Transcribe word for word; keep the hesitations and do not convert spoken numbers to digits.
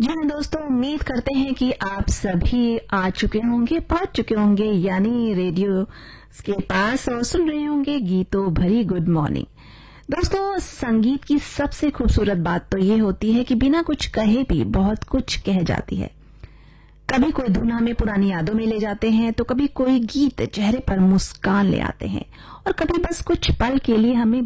जी हाँ दोस्तों, उम्मीद करते हैं कि आप सभी आ चुके होंगे, पहुंच चुके होंगे यानी रेडियो के पास और सुन रहे होंगे गीतों भरी गुड मॉर्निंग। दोस्तों, संगीत की सबसे खूबसूरत बात तो ये होती है कि बिना कुछ कहे भी बहुत कुछ कह जाती है। कभी कोई धुन हमें पुरानी यादों में ले जाते हैं, तो कभी कोई गीत चेहरे पर मुस्कान ले आते हैं और कभी बस कुछ पल के लिए हमें